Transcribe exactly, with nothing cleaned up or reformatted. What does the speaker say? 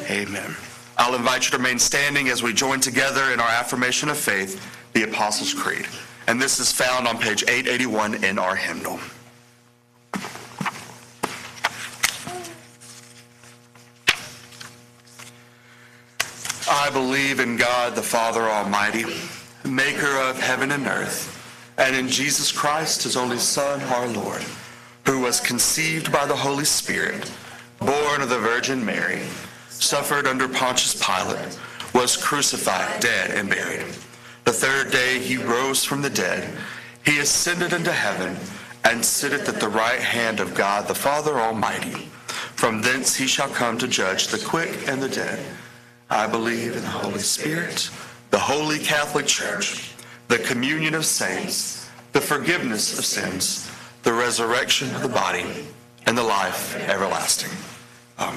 Amen. I'll invite you to remain standing as we join together in our affirmation of faith, the Apostles' Creed. And this is found on page eight eighty-one in our hymnal. I believe in God, the Father Almighty, maker of heaven and earth, and in Jesus Christ, his only Son, our Lord, who was conceived by the Holy Spirit, born of the Virgin Mary, suffered under Pontius Pilate, was crucified, dead, and buried. The third day he rose from the dead. He ascended into heaven and sitteth at the right hand of God the Father Almighty. From thence he shall come to judge the quick and the dead. I believe in the Holy Spirit, the Holy Catholic Church, the communion of saints, the forgiveness of sins, the resurrection of the body, and the life everlasting.